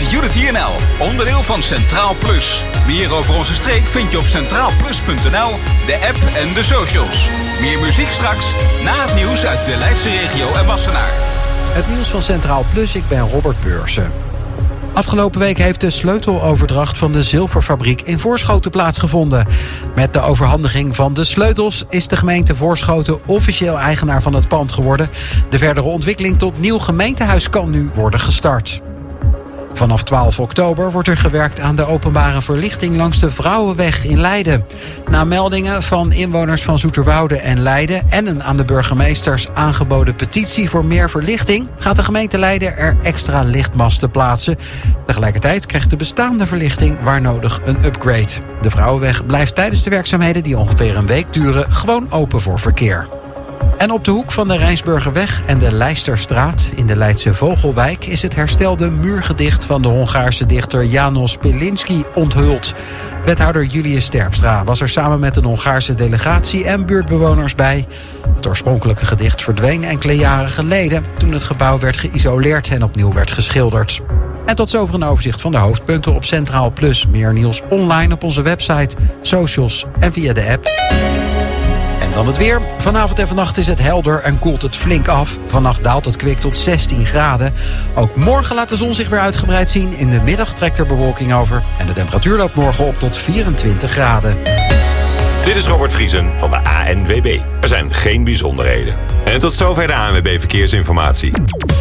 Unity NL, onderdeel van Centraal Plus. Meer over onze streek vind je op centraalplus.nl, de app en de socials. Meer muziek straks, na het nieuws uit de Leidse regio en Wassenaar. Het nieuws van Centraal Plus, ik ben Robert Beursen. Afgelopen week heeft de sleuteloverdracht van de zilverfabriek in Voorschoten plaatsgevonden. Met de overhandiging van de sleutels is de gemeente Voorschoten officieel eigenaar van het pand geworden. De verdere ontwikkeling tot nieuw gemeentehuis kan nu worden gestart. Vanaf 12 oktober wordt er gewerkt aan de openbare verlichting langs de Vrouwenweg in Leiden. Na meldingen van inwoners van Zoeterwoude en Leiden en een aan de burgemeesters aangeboden petitie voor meer verlichting, gaat de gemeente Leiden er extra lichtmasten plaatsen. Tegelijkertijd krijgt de bestaande verlichting waar nodig een upgrade. De Vrouwenweg blijft tijdens de werkzaamheden, die ongeveer een week duren, gewoon open voor verkeer. En op de hoek van de Rijnsburgerweg en de Leisterstraat in de Leidse Vogelwijk is het herstelde muurgedicht van de Hongaarse dichter János Pilinszky onthuld. Wethouder Julius Terpstra was er samen met een Hongaarse delegatie en buurtbewoners bij. Het oorspronkelijke gedicht verdween enkele jaren geleden toen het gebouw werd geïsoleerd en opnieuw werd geschilderd. En tot zover een overzicht van de hoofdpunten op Centraal Plus. Meer nieuws online op onze website, socials en via de app. Dan het weer. Vanavond en vannacht is het helder en koelt het flink af. Vannacht daalt het kwik tot 16 graden. Ook morgen laat de zon zich weer uitgebreid zien. In de middag trekt er bewolking over. En de temperatuur loopt morgen op tot 24 graden. Dit is Robert Vriesen van de ANWB. Er zijn geen bijzonderheden. En tot zover de ANWB Verkeersinformatie.